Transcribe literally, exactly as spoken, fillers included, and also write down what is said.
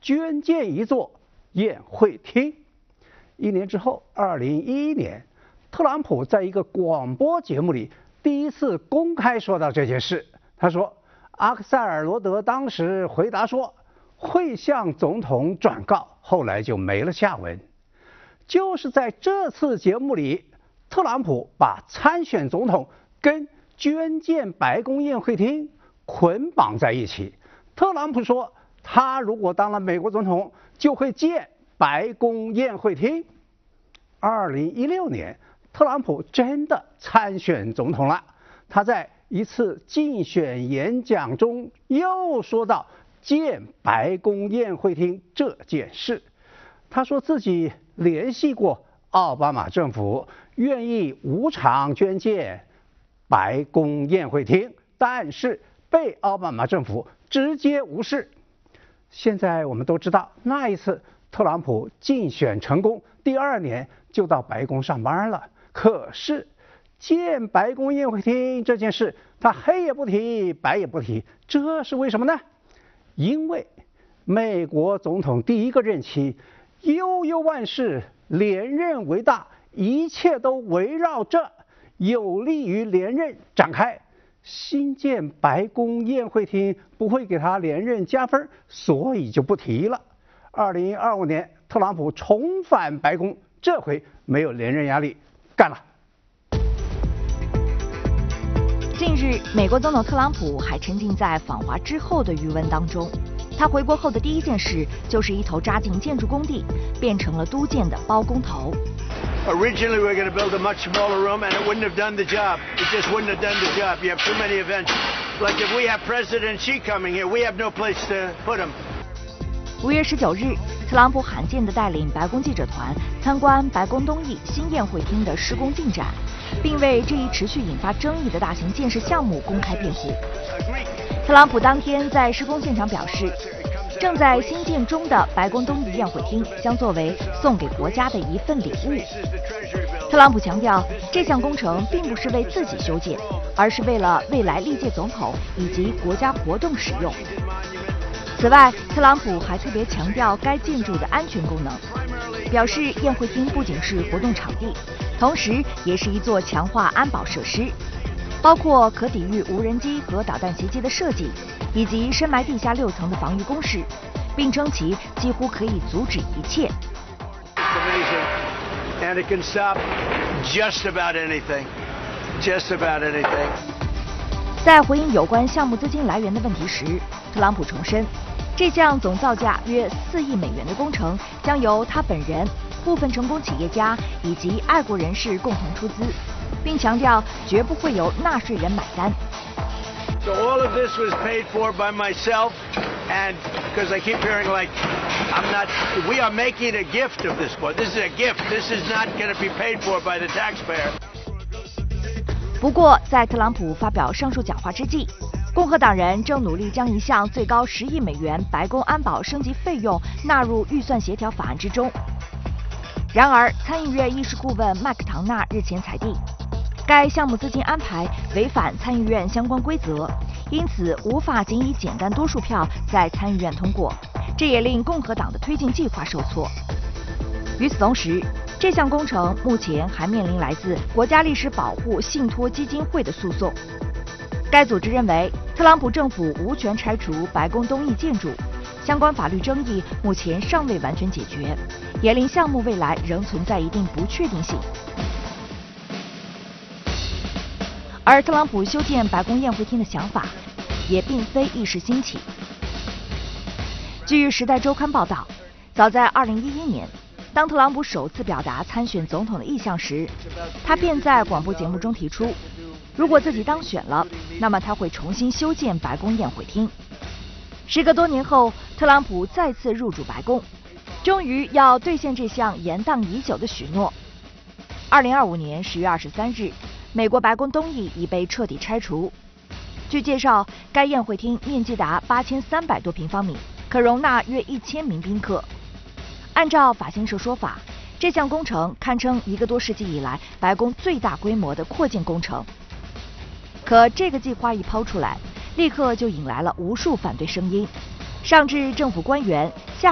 捐建一座宴会厅。一年之后，二零一一年，特朗普在一个广播节目里第一次公开说到这件事。他说，阿克塞尔罗德当时回答说会向总统转告，后来就没了下文。就是在这次节目里，特朗普把参选总统跟捐建白宫宴会厅捆绑在一起。特朗普说，他如果当了美国总统，就会建白宫宴会厅。二零一六年，特朗普真的参选总统了。他在一次竞选演讲中又说到建白宫宴会厅这件事。他说自己联系过奥巴马政府，愿意无偿捐建白宫宴会厅，但是被奥巴马政府直接无视。现在我们都知道，那一次特朗普竞选成功，第二年就到白宫上班了。可是建白宫宴会厅这件事，他黑也不提，白也不提，这是为什么呢？因为美国总统第一个任期悠悠万事，连任为大，一切都围绕着有利于连任展开。新建白宫宴会厅不会给他连任加分，所以就不提了。二零二五年，特朗普重返白宫，这回没有连任压力，干了。 近日，美国总统特朗普还沉浸在访华之后的余温当中。他回国后的第一件事就是一头扎进建筑工地，变成了都建的包工头。 Originally, we were going to build a much smaller room, and it wouldn't have done the job. It just wouldn't have done the job. You have too many events. Like if we have President Xi coming here, we have no place to put him. 五月十九日，特朗普罕见地带领白宫记者团参观白宫东翼新宴会厅的施工进展，并为这一持续引发争议的大型建设项目公开辩护。特朗普当天在施工现场表示，正在兴建中的白宫东翼宴会厅将作为送给国家的一份礼物。特朗普强调，这项工程并不是为自己修建，而是为了未来历届总统以及国家活动使用。此外，特朗普还特别强调该建筑的安全功能，表示宴会厅不仅是活动场地，同时也是一座强化安保设施，包括可抵御无人机和导弹袭击的设计，以及深埋地下六层的防御工事，并称其几乎可以阻止一切。 And it can stop just about anything. Just about anything. 在回应有关项目资金来源的问题时，特朗普重申，这项总造价约四亿美元的工程将由他本人、部分成功企业家以及爱国人士共同出资，并强调绝不会由纳税人买单。 So all of this was paid for by myself, and because I keep hearing like, I'm not, we are making a gift of this one. This is a gift. This is not going to be paid for by the taxpayer. 不过，在特朗普发表上述讲话之际，共和党人正努力将一项最高十亿美元白宫安保升级费用纳入预算协调法案之中。然而，参议院议事顾问麦克唐纳日前裁定，该项目资金安排违反参议院相关规则，因此无法仅以简单多数票在参议院通过，这也令共和党的推进计划受挫。与此同时，这项工程目前还面临来自国家历史保护信托基金会的诉讼。该组织认为，特朗普政府无权拆除白宫东翼建筑，相关法律争议目前尚未完全解决，也令项目未来仍存在一定不确定性。而特朗普修建白宫宴会厅的想法也并非一时兴起。据《时代周刊》报道，早在二零一一年，当特朗普首次表达参选总统的意向时，他便在广播节目中提出，如果自己当选了，那么他会重新修建白宫宴会厅。时隔多年后，特朗普再次入主白宫，终于要兑现这项延宕已久的许诺。二零二五年十月二十三日，美国白宫东翼已被彻底拆除。据介绍，该宴会厅面积达八千三百多平方米，可容纳约一千名宾客。按照法新社说法，这项工程堪称一个多世纪以来白宫最大规模的扩建工程。可这个计划一抛出来，立刻就引来了无数反对声音，上至政府官员，下